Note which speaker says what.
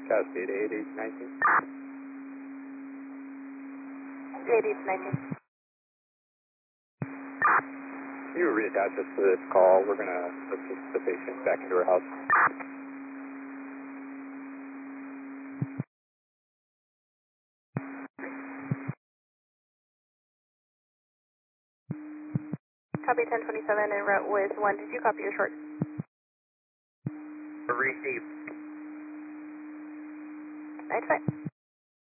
Speaker 1: Cascade 8819.
Speaker 2: 8819.
Speaker 1: Can you reattach us to this call? We're going to assist the patient back into her house.
Speaker 2: Copy 1027 en route with 1. Did you copy your short?
Speaker 3: Received.
Speaker 2: 95.